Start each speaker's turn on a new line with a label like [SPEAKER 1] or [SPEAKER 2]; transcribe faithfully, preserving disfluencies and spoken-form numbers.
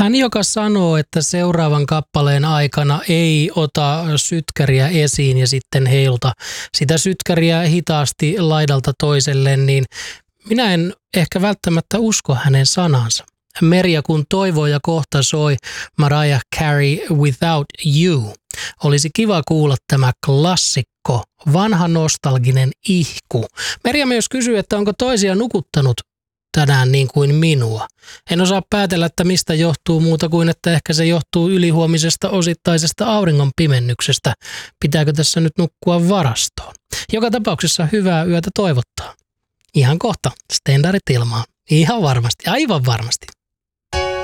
[SPEAKER 1] Hän, joka sanoo, että seuraavan kappaleen aikana ei ota sytkäriä esiin ja sitten heiluta sitä sytkäriä hitaasti laidalta toiselle, niin minä en ehkä välttämättä usko hänen sanansa. Merja kun toivoo ja kohta soi Mariah Carey Without You. Olisi kiva kuulla tämä klassikko, vanha nostalginen ihku. Merja myös kysyy, että onko toisia nukuttanut tänään niin kuin minua. En osaa päätellä, että mistä johtuu muuta kuin, että ehkä se johtuu ylihuomisesta osittaisesta auringon pimennyksestä. Pitääkö tässä nyt nukkua varastoon? Joka tapauksessa hyvää yötä toivottaa. Ihan kohta Stendarit ilmaan. Ihan varmasti, aivan varmasti.